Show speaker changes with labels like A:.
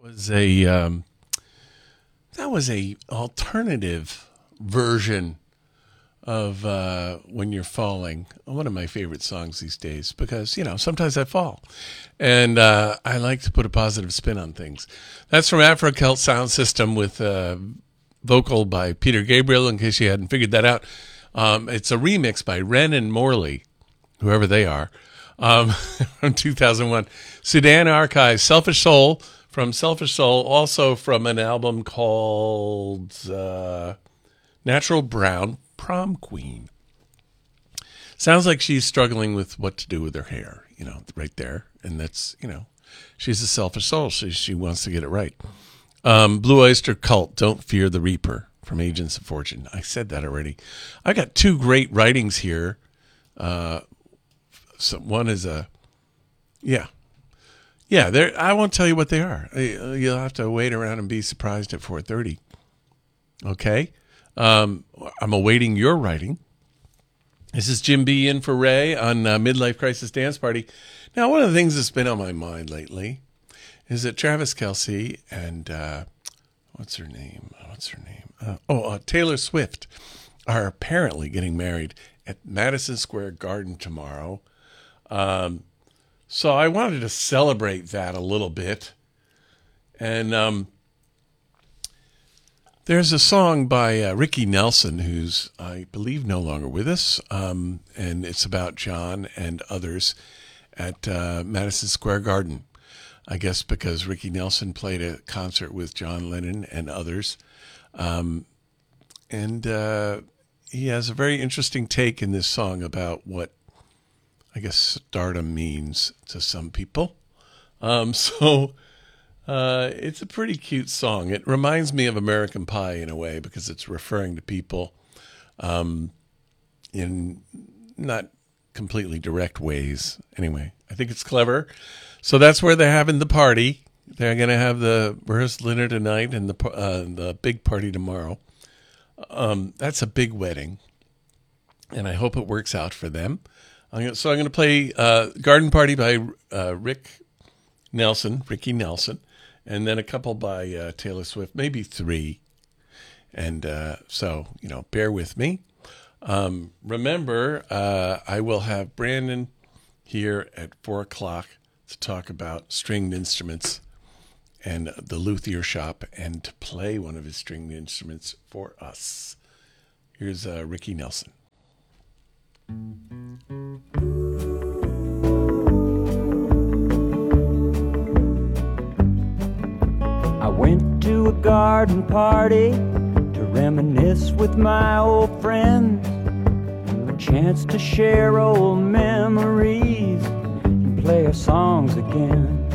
A: Was a that was a alternative version of When You're Falling. One of my favorite songs these days because, sometimes I fall. And I like to put a positive spin on things. That's from Afro Celt Sound System with vocal by Peter Gabriel, in case you hadn't figured that out. It's a remix by Ren and Morley, whoever they are, from 2001. Sudan Archives, Selfish Soul, from Selfish Soul, also from an album called Natural Brown, Prom Queen. Sounds like she's struggling with what to do with her hair, right there. And that's, she's a selfish soul. She wants to get it right. Blue Oyster Cult, Don't Fear the Reaper, from Agents of Fortune. I said that already. I got two great writings here. One is I won't tell you what they are. You'll have to wait around and be surprised at 4:30. Okay? I'm awaiting your writing. This is Jim B. in for Ray on Midlife Crisis Dance Party. Now, one of the things that's been on my mind lately is that Travis Kelce and what's her name? Taylor Swift are apparently getting married at Madison Square Garden tomorrow. So I wanted to celebrate that a little bit. And there's a song by Ricky Nelson, who's, I believe, no longer with us. And it's about John and others at Madison Square Garden. I guess because Ricky Nelson played a concert with John Lennon and others. And he has a very interesting take in this song about what, I guess, stardom means to some people. It's a pretty cute song. It reminds me of American Pie in a way because it's referring to people in not completely direct ways. Anyway, I think it's clever. So that's where they're having the party. They're going to have the rehearsal dinner tonight and the big party tomorrow. That's a big wedding, and I hope it works out for them. I'm going to play Garden Party by Ricky Nelson, and then a couple by Taylor Swift, maybe three. And bear with me. Remember, I will have Brandon here at 4 o'clock to talk about stringed instruments and the luthier shop and to play one of his stringed instruments for us. Here's Ricky Nelson.
B: I went to a garden party to reminisce with my old friends, a chance to share old memories and play our songs again.